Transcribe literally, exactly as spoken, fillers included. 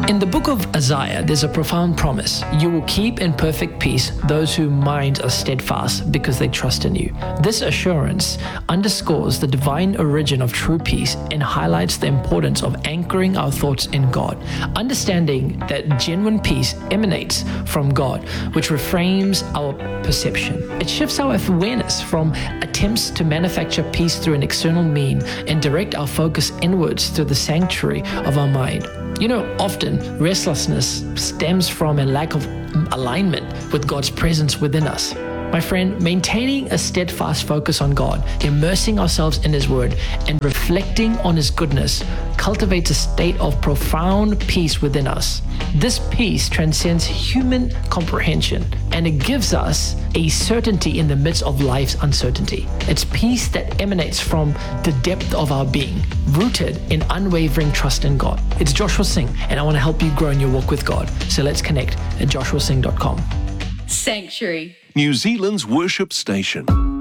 In the book of Isaiah, there's a profound promise. You will keep in perfect peace those whose minds are steadfast because they trust in you. This assurance underscores the divine origin of true peace and highlights the importance of anchoring our thoughts in God. Understanding that genuine peace emanates from God, which reframes our perception. It shifts our awareness from attempts to manufacture peace through an external mean and direct our focus inwards through the sanctuary of our mind. You know, often restlessness stems from a lack of alignment with God's presence within us. My friend, maintaining a steadfast focus on God, immersing ourselves in His Word, and reflecting on His goodness cultivates a state of profound peace within us. This peace transcends human comprehension, and it gives us a certainty in the midst of life's uncertainty. It's peace that emanates from the depth of our being, rooted in unwavering trust in God. It's Joshua Singh, and I want to help you grow in your walk with God. So let's connect at joshua singh dot com. Sanctuary, New Zealand's worship station.